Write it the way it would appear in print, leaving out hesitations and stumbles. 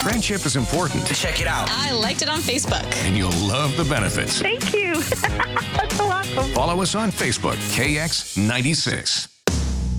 Friendship is important, Check it out. I liked it on Facebook. and you'll love the benefits. Thank you. That's so awesome. Follow us on Facebook, KX96.